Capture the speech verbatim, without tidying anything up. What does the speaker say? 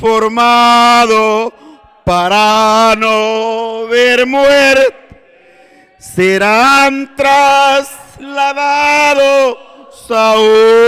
formado para no ver muerte, serán trasladados a